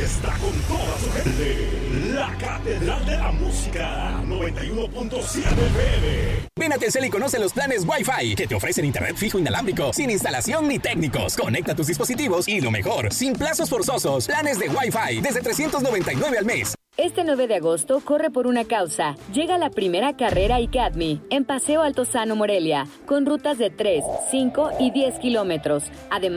está con toda su gente. La Catedral de la Música, 91.7 FM. Ven a Telcel y conoce los planes Wi-Fi que te ofrecen internet fijo inalámbrico, sin instalación ni técnicos. Conecta tus dispositivos y lo mejor, sin plazos forzosos. Planes de Wi-Fi desde $399 al mes. Este 9 de agosto corre por una causa. Llega la primera carrera ICADMI en Paseo Altozano, Morelia, con rutas de 3, 5 y 10 kilómetros. Además,